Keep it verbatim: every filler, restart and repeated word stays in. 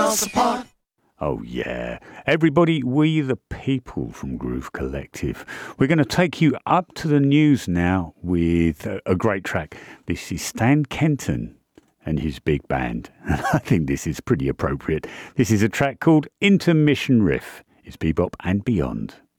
miles apart. Oh yeah, everybody, we the people from Groove Collective. We're going to take you up to the news now with a, a great track. This is Stan Kenton and his big band. And I think this is pretty appropriate. This is a track called Intermission Riff. It's Bebop and Beyond.